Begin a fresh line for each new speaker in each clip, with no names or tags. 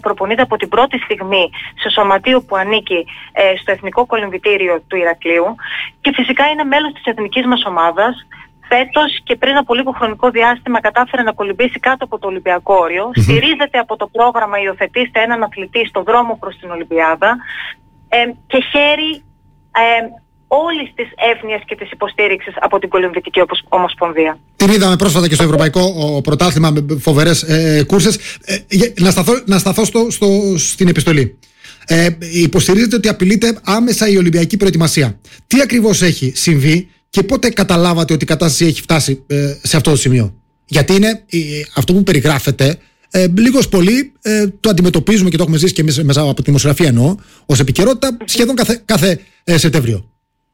προπονείται από την πρώτη στιγμή σε σωματείο που ανήκει στο Εθνικό Κολυμβητήριο του Ηρακλείου και φυσικά είναι μέλος της εθνικής μας ομάδας. Φέτος και πριν από λίγο χρονικό διάστημα κατάφερε να κολυμπήσει κάτω από το Ολυμπιακό όριο. Στηρίζεται από το πρόγραμμα υιοθετήστε έναν αθλητή στον δρόμο προς την Ολυμπιάδα και χαίρει όλης της évνοιας και της υποστήριξης από την Κολυμβητική Ομοσπονδία.
Την είδαμε πρόσφατα και στο Ευρωπαϊκό Πρωτάθλημα με φοβερές κούρσες. Να σταθώ στην επιστολή. Υποστηρίζεται ότι απειλείται άμεσα η Ολυμπιακή προετοιμασία. Τι ακριβώς έχει συμβεί και πότε καταλάβατε ότι η κατάσταση έχει φτάσει σε αυτό το σημείο? Γιατί είναι αυτό που περιγράφεται, λίγος πολύ το αντιμετωπίζουμε και το έχουμε ζήσει και εμείς μέσα από τη δημοσιογραφία εννοώ, ως επικαιρότητα σχεδόν κάθε Σεπτέμβριο.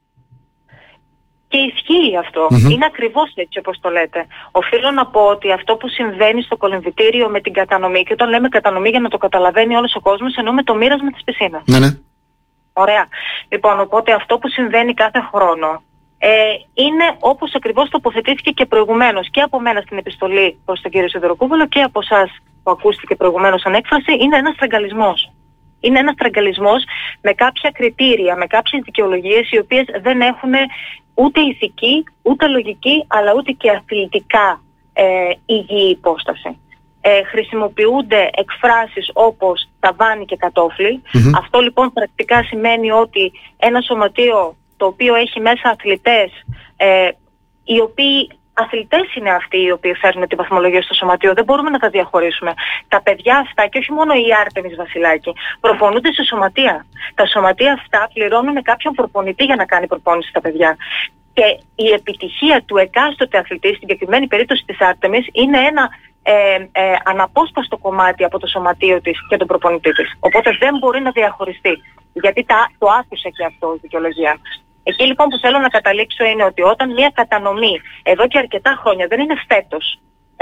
Και ισχύει αυτό. Είναι ακριβώς έτσι όπως το λέτε. Οφείλω να πω ότι αυτό που συμβαίνει στο κολυμβητήριο με την κατανομή, και όταν λέμε κατανομή για να το καταλαβαίνει όλος ο κόσμος, εννοούμε το μοίρασμα της πισίνας.
Ναι.
Ωραία. Λοιπόν, οπότε αυτό που συμβαίνει κάθε χρόνο είναι όπως ακριβώς τοποθετήθηκε και προηγουμένως και από μένα στην επιστολή προς τον κύριο Σιδηροκούβολο και από εσάς που ακούστηκε προηγουμένως σαν έκφραση, είναι ένας στραγγαλισμός. Είναι ένας στραγγαλισμός με κάποια κριτήρια, με κάποιες δικαιολογίες οι οποίες δεν έχουν ούτε ηθική, ούτε λογική, αλλά ούτε και αθλητικά υγιή υπόσταση. Χρησιμοποιούνται εκφράσεις όπως ταβάνι και κατόφλι. Αυτό λοιπόν πρακτικά σημαίνει ότι ένα σωματείο το οποίο έχει μέσα αθλητές, οι οποίοι αθλητές είναι αυτοί οι οποίοι φέρνουν τη βαθμολογία στο σωματείο, δεν μπορούμε να τα διαχωρίσουμε. Τα παιδιά αυτά, και όχι μόνο η Άρτεμις Βασιλάκη, προπονούνται σε σωματεία. Τα σωματεία αυτά πληρώνουν κάποιον προπονητή για να κάνει προπόνηση στα παιδιά. Και η επιτυχία του εκάστοτε αθλητή, στην συγκεκριμένη περίπτωση της Άρτεμις, είναι ένα αναπόσπαστο κομμάτι από το σωματείο της και τον προπονητή της. Οπότε δεν μπορεί να διαχωριστεί. Γιατί το άκουσα και αυτό η δικαιολογία. Εκεί λοιπόν που θέλω να καταλήξω είναι ότι όταν μια κατανομή εδώ και αρκετά χρόνια, δεν είναι φέτος,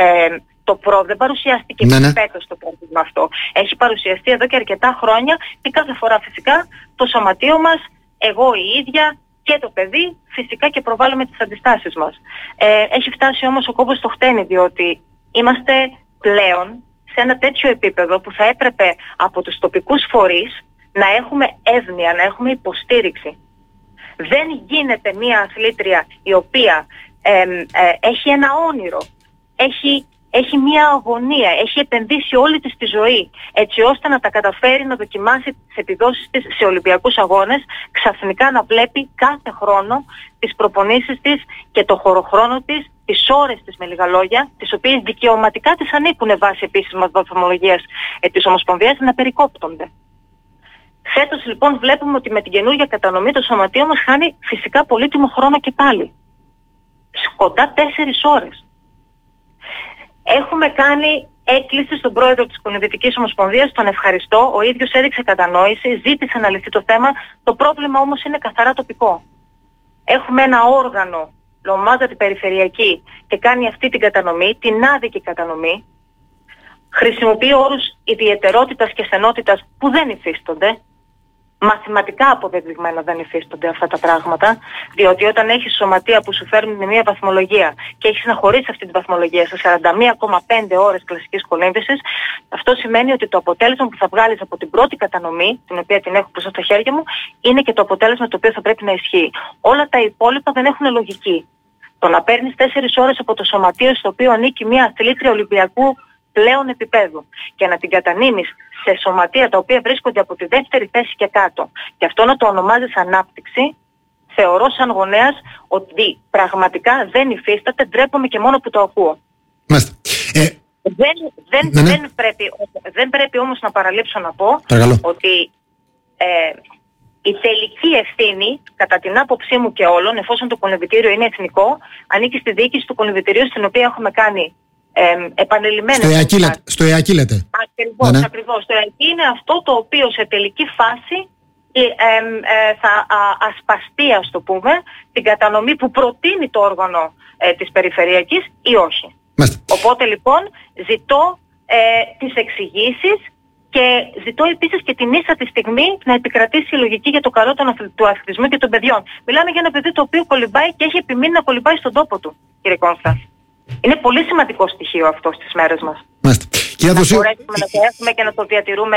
δεν παρουσιάστηκε φέτος το πρόβλημα αυτό. Έχει παρουσιαστεί εδώ και αρκετά χρόνια και κάθε φορά φυσικά το σωματείο μας, εγώ η ίδια και το παιδί, φυσικά και προβάλλουμε τις αντιστάσεις μας. Έχει φτάσει όμως ο κόμπος στο χτένι, διότι είμαστε πλέον σε ένα τέτοιο επίπεδο που θα έπρεπε από τους τοπικούς φορείς να έχουμε εύνοια, να έχουμε υποστήριξη. Δεν γίνεται μια αθλήτρια η οποία έχει ένα όνειρο, έχει μια αγωνία, έχει επενδύσει όλη της τη ζωή έτσι ώστε να τα καταφέρει να δοκιμάσει τις επιδόσεις της σε Ολυμπιακούς αγώνες, ξαφνικά να βλέπει κάθε χρόνο τις προπονήσεις της και το χωροχρόνο της, τις ώρες της με λίγα λόγια, τις οποίες δικαιωματικά της ανήκουν βάσει επίσημας βαθμολογίας της Ομοσπονδίας, να περικόπτονται. Φέτος λοιπόν βλέπουμε ότι με την καινούργια κατανομή το σωματείο μας χάνει φυσικά πολύτιμο χρόνο και πάλι. Κοντά 4 ώρες. Έχουμε κάνει έκκληση στον πρόεδρο της Κολυμβητικής Ομοσπονδίας, τον ευχαριστώ, ο ίδιος έδειξε κατανόηση, ζήτησε να λυθεί το θέμα, το πρόβλημα όμως είναι καθαρά τοπικό. Έχουμε ένα όργανο, ονομάζεται περιφερειακή, και κάνει αυτή την κατανομή, την άδικη κατανομή, χρησιμοποιεί όρους ιδιαιτερότητας και στενότητας που δεν υφίστονται. Μαθηματικά αποδεδειγμένα δεν υφίστονται αυτά τα πράγματα, διότι όταν έχεις σωματεία που σου φέρνουν μια βαθμολογία και έχεις να χωρίσεις αυτή τη βαθμολογία σε 41,5 ώρες κλασικής κολύμβησης, αυτό σημαίνει ότι το αποτέλεσμα που θα βγάλεις από την πρώτη κατανομή, την οποία την έχω μπροστά στα χέρια μου, είναι και το αποτέλεσμα το οποίο θα πρέπει να ισχύει. Όλα τα υπόλοιπα δεν έχουν λογική. Το να παίρνεις 4 ώρες από το σωματείο στο οποίο ανήκει μια αθλήτρια Ολυμπιακού πλέον επίπεδου και να την κατανείμεις σε σωματεία τα οποία βρίσκονται από τη δεύτερη θέση και κάτω και αυτό να το ονομάζεις ανάπτυξη, θεωρώ σαν γονέας ότι πραγματικά δεν υφίσταται, ντρέπομαι και μόνο που το ακούω. Δεν πρέπει όμως να παραλείψω να πω ότι η τελική ευθύνη, κατά την άποψή μου και όλων, εφόσον το κολυμβητήριο είναι εθνικό, ανήκει στη διοίκηση του κολυμβητηρίου, στην οποία έχουμε κάνει επανειλημμένες.
Στο ΕΑΚΙ λέτε.
Ακριβώς. Το ΕΑΚΙ είναι αυτό το οποίο σε τελική φάση θα ασπαστεί, ας το πούμε, την κατανομή που προτείνει το όργανο της περιφερειακής ή όχι. Οπότε λοιπόν ζητώ τις εξηγήσεις και ζητώ επίσης και την ίσα τη στιγμή να επικρατήσει η λογική για το καλό του αθλητισμού και των παιδιών. Μιλάμε για ένα παιδί το οποίο κολυμπάει και έχει επιμείνει να κολυμπάει στον τόπο του, κύριε Κόνστα. Είναι πολύ σημαντικό στοιχείο αυτό στις μέρες μας.
Να μπορέσουμε
να το έχουμε και να το διατηρούμε